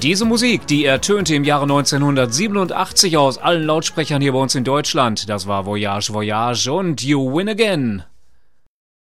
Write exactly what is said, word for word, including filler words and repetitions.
Diese Musik, die ertönte im Jahre neunzehnhundertsiebenundachtzig aus allen Lautsprechern hier bei uns in Deutschland. Das war Voyage Voyage und You Win Again.